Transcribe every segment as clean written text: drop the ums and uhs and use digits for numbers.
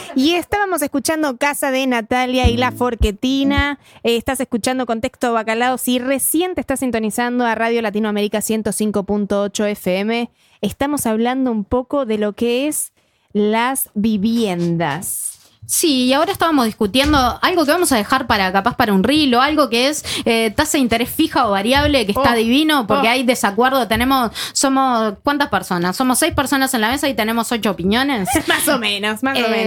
Y estábamos escuchando Casa de Natalia y La Forquetina. Estás escuchando Contexto Bacalao. Si recién te estás sintonizando a Radio Latinoamérica 105.8 FM, estamos hablando un poco de lo que es las viviendas. Sí, y ahora estábamos discutiendo algo que vamos a dejar capaz para un reel, o algo que es tasa de interés fija o variable, que está divino, porque hay desacuerdo. Somos ¿cuántas personas? Somos 6 personas en la mesa y tenemos 8 opiniones. Más o menos.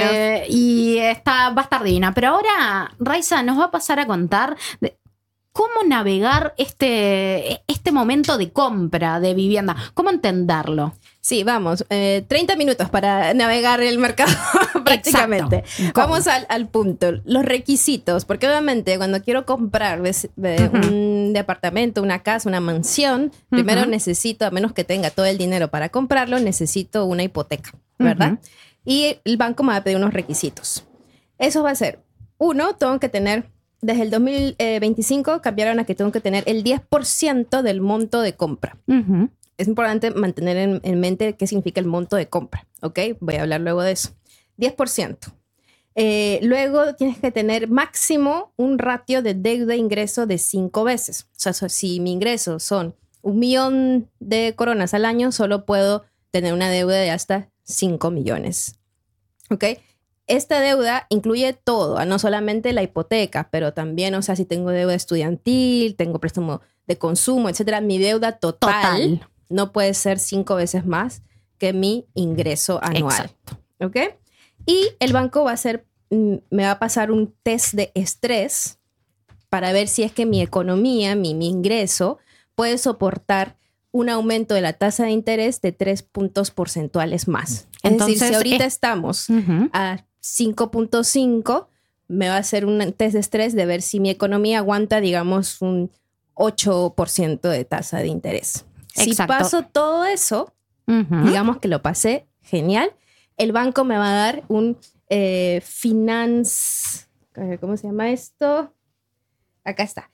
Y va a estar divina. Pero ahora Raiza nos va a pasar a contar cómo navegar este momento de compra de vivienda, cómo entenderlo. Sí, vamos, 30 minutos para navegar el mercado prácticamente. Vamos al punto, los requisitos, porque obviamente cuando quiero comprar un departamento, una casa, una mansión, primero necesito, a menos que tenga todo el dinero para comprarlo, necesito una hipoteca, ¿verdad? Y el banco me va a pedir unos requisitos. Eso va a ser, uno, tengo que tener, desde el 2025 cambiaron a que tengo que tener el 10% del monto de compra. Es importante mantener en mente qué significa el monto de compra, ¿ok? Voy a hablar luego de eso. 10%. Luego tienes que tener máximo un ratio de deuda-ingreso de 5 veces. O sea, si mi ingreso son 1 millón de coronas al año, solo puedo tener una deuda de hasta 5 millones, ¿ok? Esta deuda incluye todo, no solamente la hipoteca, pero también, o sea, si tengo deuda estudiantil, tengo préstamo de consumo, etcétera, mi deuda total no puede ser 5 veces más que mi ingreso anual. Exacto. ¿Ok? Y el banco me va a pasar un test de estrés para ver si es que mi economía, mi ingreso, puede soportar un aumento de la tasa de interés de 3 puntos porcentuales más. Entonces, es decir, si ahorita estamos a 5.5, me va a hacer un test de estrés de ver si mi economía aguanta, digamos, un 8% de tasa de interés. Si paso todo eso, digamos que lo pasé genial, el banco me va a dar un ¿cómo se llama esto? Acá está.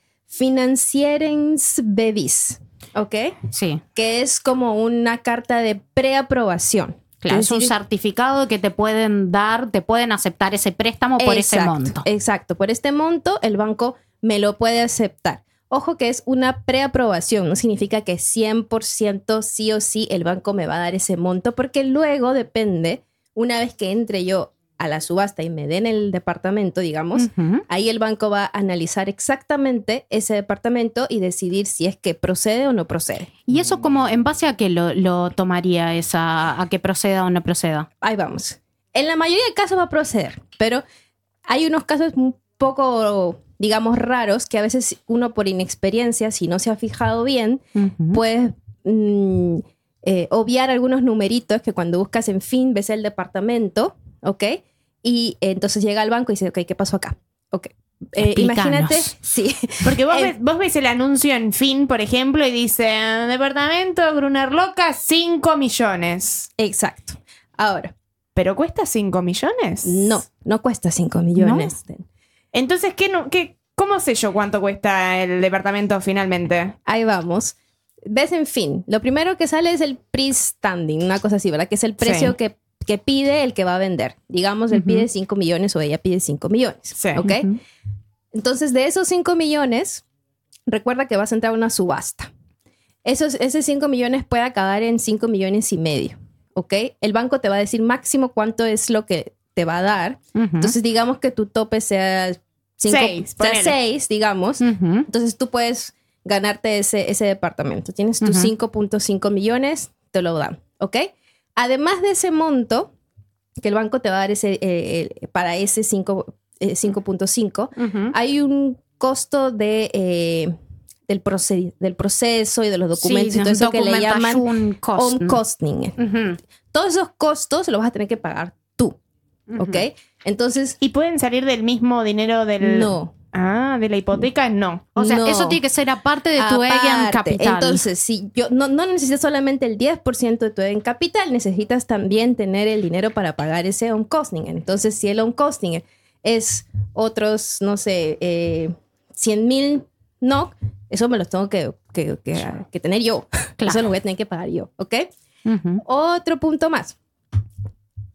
Financierungsbevis, ¿ok? Sí. Que es como una carta de preaprobación. Claro, es un certificado que te pueden dar, te pueden aceptar ese préstamo por ese monto. Exacto, por este monto el banco me lo puede aceptar. Ojo que es una preaprobación, no significa que 100% sí o sí el banco me va a dar ese monto, porque luego depende, una vez que entre yo a la subasta y me den el departamento, digamos, ahí el banco va a analizar exactamente ese departamento y decidir si es que procede o no procede. ¿Y eso como en base a qué lo tomaría a que proceda o no proceda? Ahí vamos. En la mayoría de casos va a proceder, pero hay unos casos un poco, digamos, raros, que a veces uno por inexperiencia, si no se ha fijado bien, puede obviar algunos numeritos que cuando buscas en fin ves el departamento, ¿ok? Y entonces llega al banco y dice, ok, ¿qué pasó acá? Ok. Imagínate, sí. Porque vos ves el anuncio en fin, por ejemplo, y dice, departamento Gruner Loca, 5 millones. Exacto. Ahora. ¿Pero cuesta 5 millones? No cuesta 5 millones. ¿No? Entonces, ¿cómo sé yo cuánto cuesta el departamento finalmente? Ahí vamos. Ves en fin. Lo primero que sale es el price standing, una cosa así, ¿verdad? Que es el precio que pide el que va a vender. Digamos, él pide 5 millones o ella pide 5 millones. Sí. ¿Ok? Entonces, de esos 5 millones, recuerda que vas a entrar a una subasta. Ese 5 millones puede acabar en 5 millones y medio. ¿Ok? El banco te va a decir máximo cuánto es lo que te va a dar. Entonces, digamos que tu tope sea 6, digamos. Entonces, tú puedes ganarte ese departamento. Tienes tus 5.5 millones, te lo dan. ¿Ok? Además de ese monto que el banco te va a dar para ese 5.5, hay un costo del proceso y de los documentos y todo eso que le llaman on-costing. Todos esos costos los vas a tener que pagar tú. ¿Ok? Entonces, ¿y pueden salir del mismo dinero del...? No. Ah, de la hipoteca no. O sea, eso tiene que ser aparte de tu Egen Capital. Entonces, si no necesitas solamente el 10% de tu Egen Capital, necesitas también tener el dinero para pagar ese on-costing. Entonces, si el on-costing es otros, no sé, 100,000 NOK, eso me los tengo que tener yo. Claro. Eso lo voy a tener que pagar yo, ¿ok? Otro punto más.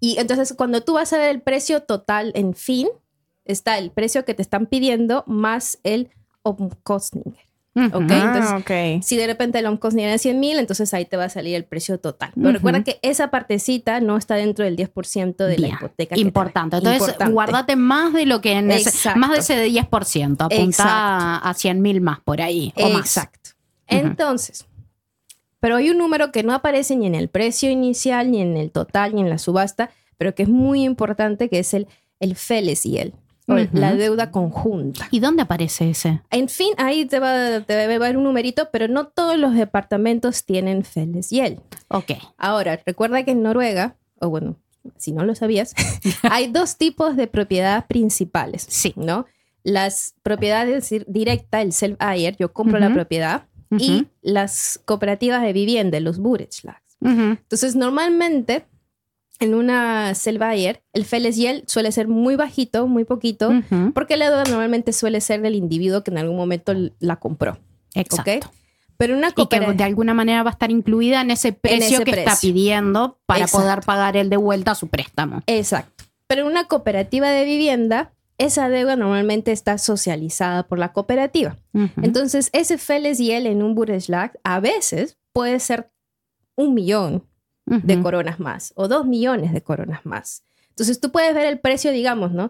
Y entonces cuando tú vas a ver el precio total en fin, está el precio que te están pidiendo más el Omkostninger. ¿Okay? Entonces, si de repente el Omkostninger es 100.000, entonces ahí te va a salir el precio total. Pero recuerda que esa partecita no está dentro del 10% de la hipoteca. Importante. Entonces, guardate más de lo que más de ese 10%. Apunta a 100.000 más por ahí. O más. Exacto. Entonces, pero hay un número que no aparece ni en el precio inicial, ni en el total, ni en la subasta, pero que es muy importante, que es el Fellesgeld. La deuda conjunta. ¿Y dónde aparece ese? En fin, ahí te va a dar un numerito, pero no todos los departamentos tienen Fellesgeld. Ok. Ahora, recuerda que en Noruega, o bueno, si no lo sabías, hay dos tipos de propiedad principales. Sí. ¿No? Las propiedades directas, el self-ejer, yo compro la propiedad, y las cooperativas de vivienda, los borettslags. Entonces, normalmente, en una self-ejer, el Fellesgeld suele ser muy bajito, muy poquito, porque la deuda normalmente suele ser del individuo que en algún momento la compró. Exacto. ¿Okay? Pero una y que de alguna manera va a estar incluida en ese precio está pidiendo para poder pagar él de vuelta su préstamo. Exacto. Pero en una cooperativa de vivienda, esa deuda normalmente está socializada por la cooperativa. Entonces, ese Fellesgeld en un Borettslag a veces puede ser 1 millón de coronas más o 2 millones de coronas más. Entonces, tú puedes ver el precio, digamos, ¿no?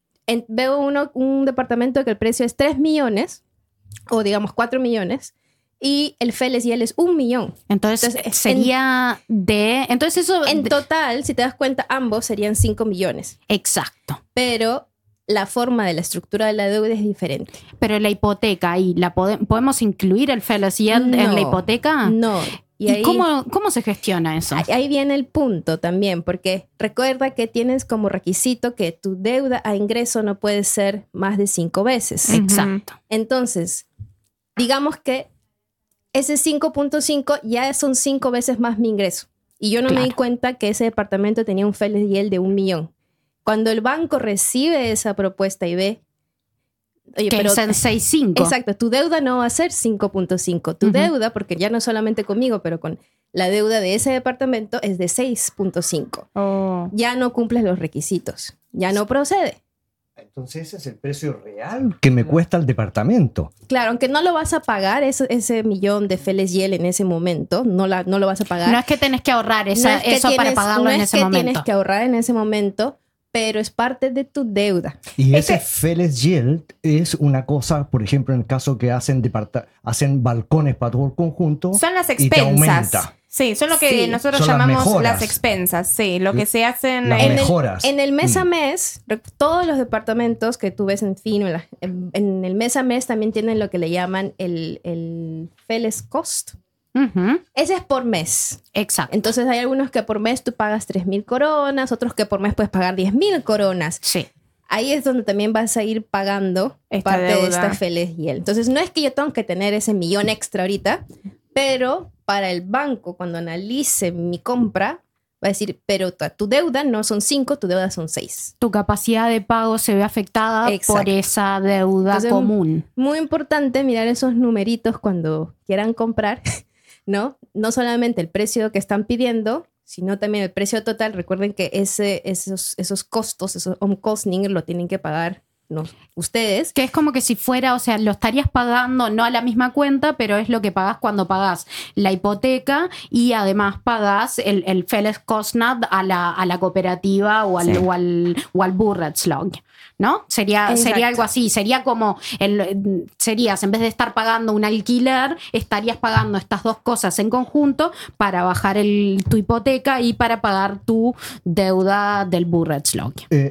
Veo un departamento que el precio es 3 millones o digamos 4 millones y el Fellesgeld es 1 millón. Entonces sería entonces eso... En total, si te das cuenta, ambos serían 5 millones. Exacto. Pero la forma de la estructura de la deuda es diferente. Pero la hipoteca, ahí ¿podemos incluir el Fellesgeld en la hipoteca? No. ¿Y ahí, cómo se gestiona eso? Ahí viene el punto también, porque recuerda que tienes como requisito que tu deuda a ingreso no puede ser más de 5 veces. Exacto. Entonces, digamos que ese 5.5 ya son 5 veces más mi ingreso. Y yo no me di cuenta que ese departamento tenía un Fellesgeld de 1 millón. Cuando el banco recibe esa propuesta y ve... Oye, que pero es en 6.5. Exacto, tu deuda no va a ser 5.5. Tu deuda, porque ya no solamente conmigo, pero con la deuda de ese departamento es de 6.5. Ya no cumples los requisitos. Ya no procede. Entonces ese es el precio real que me cuesta el departamento. Claro, aunque no lo vas a pagar, ese millón de Fellesgeld en ese momento, no lo vas a pagar. No es que tenés que ahorrar eso para pagarlo en ese momento. No es que tienes que ahorrar en ese momento, pero es parte de tu deuda. Y ese Fellesgeld es una cosa, por ejemplo, en el caso que hacen balcones para todo el conjunto. Son las expensas. Sí, son lo que nosotros llamamos las expensas. Sí, lo que se hacen en el mes a mes. Todos los departamentos que tú ves en fin, en el mes a mes también tienen lo que le llaman el Felleskost. Ese es por mes. Exacto. Entonces hay algunos que por mes tú pagas 3.000 coronas, otros que por mes puedes pagar 10.000 coronas. Sí. Ahí es donde también vas a ir pagando parte de esta Fellesgeld. Entonces no es que yo tengo que tener ese millón extra ahorita, pero para el banco, cuando analice mi compra, va a decir, pero tu deuda no son 5, tu deuda son 6. Tu capacidad de pago se ve afectada por esa deuda. Entonces, común. Muy importante mirar esos numeritos cuando quieran comprar, ¿no? No solamente el precio que están pidiendo, sino también el precio total. Recuerden que esos costos, esos Omkostninger, lo tienen que pagar ustedes. Que es como que si fuera, o sea, lo estarías pagando no a la misma cuenta, pero es lo que pagás cuando pagás la hipoteca y además pagás el Felleskostnad a la cooperativa o al Borettslag, ¿no? Sería algo así. Sería como serías, en vez de estar pagando un alquiler, estarías pagando estas dos cosas en conjunto para bajar tu hipoteca y para pagar tu deuda del Borettslag.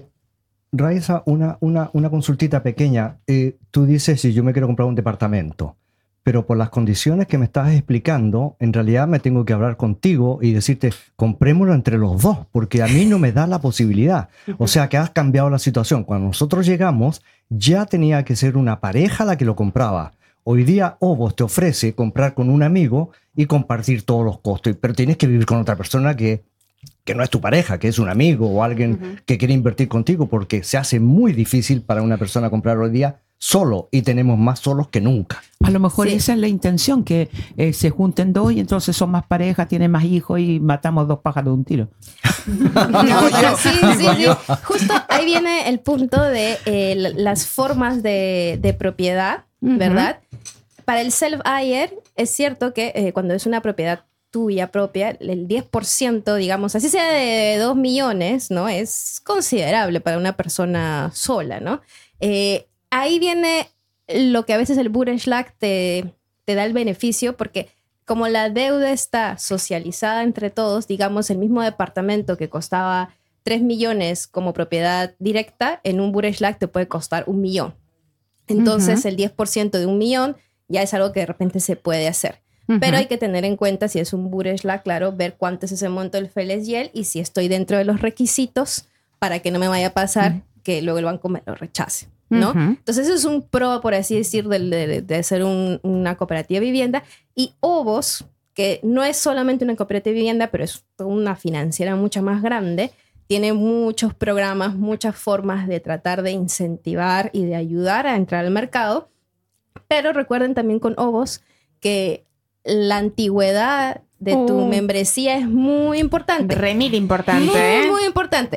Raiza, una consultita pequeña. Tú dices, si yo me quiero comprar un departamento, pero por las condiciones que me estás explicando, en realidad me tengo que hablar contigo y decirte, comprémoslo entre los dos, porque a mí no me da la posibilidad. O sea, que has cambiado la situación. Cuando nosotros llegamos, ya tenía que ser una pareja la que lo compraba. Hoy día, vos te ofrece comprar con un amigo y compartir todos los costos, pero tienes que vivir con otra persona que no es tu pareja, que es un amigo o alguien que quiere invertir contigo, porque se hace muy difícil para una persona comprar hoy día solo y tenemos más solos que nunca. A lo mejor esa es la intención, que se junten dos y entonces son más parejas, tienen más hijos y matamos 2 pájaros de un tiro. Sí. Justo ahí viene el punto de las formas de propiedad, ¿verdad? Para el self-hire es cierto que cuando es una propiedad tuya propia, el 10%, digamos, así sea de 2 millones, ¿no? Es considerable para una persona sola, ¿no? Ahí viene lo que a veces el Bundesschlag te da el beneficio, porque como la deuda está socializada entre todos, digamos, el mismo departamento que costaba 3 millones como propiedad directa, en un Bundesschlag te puede costar 1 millón. Entonces, el 10% de 1 millón ya es algo que de repente se puede hacer. Pero hay que tener en cuenta, si es un Bundesschlag, claro, ver cuánto es ese monto del Fellesgeld y si estoy dentro de los requisitos para que no me vaya a pasar que luego el banco me lo rechace, ¿no? Entonces, eso es un pro, por así decir, de ser una cooperativa de vivienda. Y OVOS, que no es solamente una cooperativa de vivienda, pero es una financiera mucho más grande, tiene muchos programas, muchas formas de tratar de incentivar y de ayudar a entrar al mercado. Pero recuerden también con OVOS que la antigüedad de tu membresía es muy importante. Remil importante, Muy importante.